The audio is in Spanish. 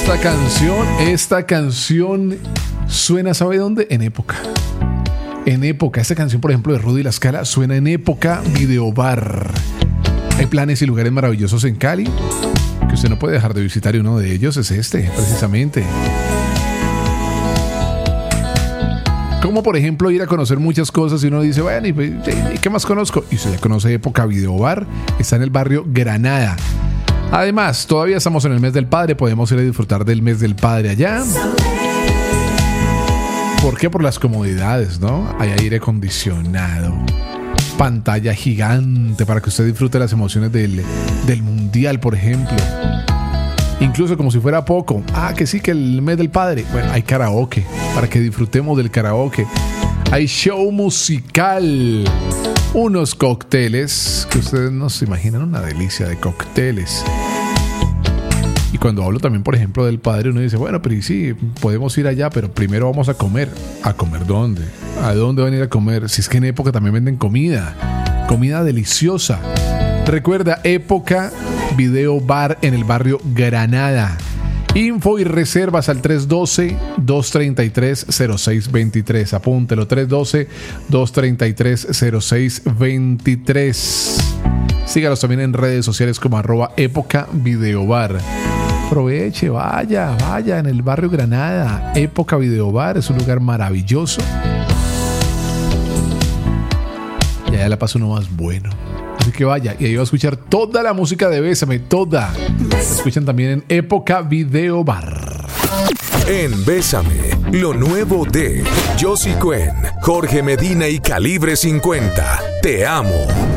Esta canción suena, ¿sabe dónde? En Época. En Época. Esta canción, por ejemplo, de Rudy La Scala suena en Época Video Bar. Hay planes y lugares maravillosos en Cali que usted no puede dejar de visitar, y uno de ellos es este, precisamente. Como por ejemplo ir a conocer muchas cosas y uno dice, bueno, ¿y qué más conozco? Y usted ya conoce Época Video Bar, está en el barrio Granada. Además, todavía estamos en el mes del padre, podemos ir a disfrutar del mes del padre allá. ¿Por qué? Por las comodidades, ¿no? Hay aire acondicionado, pantalla gigante para que usted disfrute las emociones del mundial, por ejemplo. Incluso como si fuera poco. Que sí, que el mes del padre. Bueno, hay karaoke para que disfrutemos del karaoke. Hay show musical. Unos cócteles que ustedes no se imaginan, una delicia de cócteles. Y cuando hablo también, por ejemplo, del padre, uno dice, bueno, pero sí, podemos ir allá, pero primero vamos a comer. ¿A comer dónde? ¿A dónde van a ir a comer? Si es que en Época también venden comida. Comida deliciosa. Recuerda, Época Video Bar en el barrio Granada. Info y reservas al 312-233-0623. Apúntelo, 312-233-0623. Sígalos también en redes sociales como @Época Video Bar. Aproveche, vaya en el barrio Granada. Época Video Bar es un lugar maravilloso. Y allá la pasa uno más bueno. Así que vaya, y ahí va a escuchar toda la música de Bésame, toda. La escuchan también en Época Video Bar. En Bésame, lo nuevo de Josie Cuen, Jorge Medina y Calibre 50. Te amo.